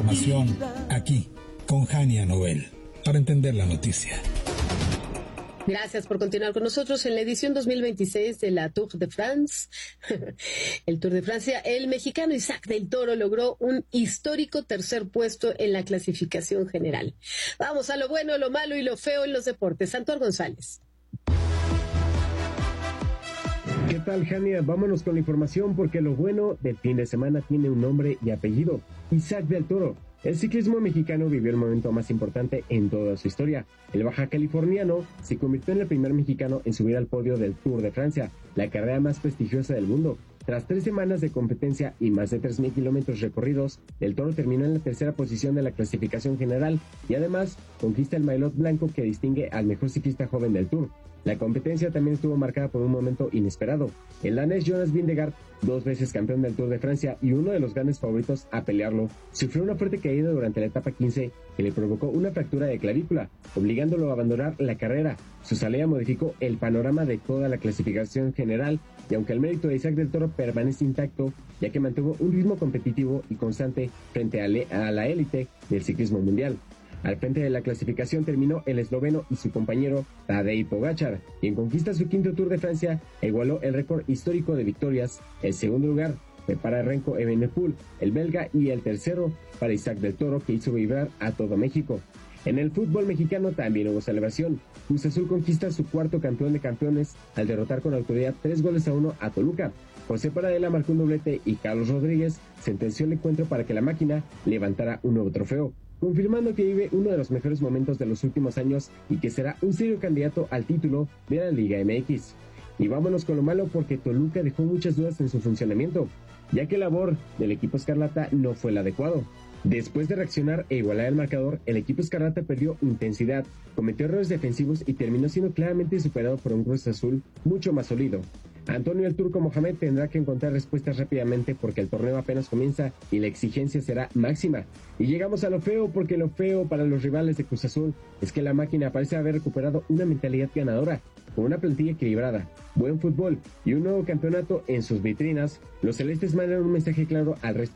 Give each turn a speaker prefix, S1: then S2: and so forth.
S1: Información aquí con Jania Noel para entender la noticia.
S2: Gracias por continuar con nosotros en la edición 2026 de la Tour de France. El Tour de Francia, el mexicano Isaac del Toro logró un histórico tercer puesto en la clasificación general. Vamos a lo bueno, lo malo y lo feo en los deportes. Santor González.
S3: ¿Qué tal, Jania? Vámonos con la información porque lo bueno del fin de semana tiene un nombre y apellido: Isaac del Toro. El ciclismo mexicano vivió el momento más importante en toda su historia. El baja californiano se convirtió en el primer mexicano en subir al podio del Tour de Francia, la carrera más prestigiosa del mundo. Tras 3 semanas de competencia y más de 3,000 kilómetros recorridos, el Toro terminó en la tercera posición de la clasificación general y además conquista el maillot blanco que distingue al mejor ciclista joven del Tour. La competencia también estuvo marcada por un momento inesperado. El danés Jonas Vingegaard, 2 veces campeón del Tour de Francia y uno de los grandes favoritos a pelearlo, sufrió una fuerte caída durante la etapa 15 que le provocó una fractura de clavícula, obligándolo a abandonar la carrera. Su salida modificó el panorama de toda la clasificación general y aunque el mérito de Isaac del Toro permanece intacto, ya que mantuvo un ritmo competitivo y constante frente a la élite del ciclismo mundial. Al frente de la clasificación terminó el esloveno y su compañero Tadej Pogačar, quien conquista su quinto Tour de Francia e igualó el récord histórico de victorias. El segundo lugar fue para Remco Evenepoel, el belga, y el tercero para Isaac del Toro, que hizo vibrar a todo México. En el fútbol mexicano también hubo celebración. Cruz Azul conquista su cuarto campeón de campeones al derrotar con autoridad 3-1 a Toluca. José Paradela marcó un doblete y Carlos Rodríguez sentenció el encuentro para que la máquina levantara un nuevo trofeo, confirmando que vive uno de los mejores momentos de los últimos años y que será un serio candidato al título de la Liga MX. Y vámonos con lo malo porque Toluca dejó muchas dudas en su funcionamiento, ya que la labor del equipo escarlata no fue el adecuado. Después de reaccionar e igualar el marcador, el equipo escarlata perdió intensidad, cometió errores defensivos y terminó siendo claramente superado por un Cruz Azul mucho más sólido. Antonio el Turco Mohamed tendrá que encontrar respuestas rápidamente porque el torneo apenas comienza y la exigencia será máxima. Y llegamos a lo feo porque lo feo para los rivales de Cruz Azul es que la máquina parece haber recuperado una mentalidad ganadora. Con una plantilla equilibrada, buen fútbol y un nuevo campeonato en sus vitrinas, los celestes mandan un mensaje claro al resto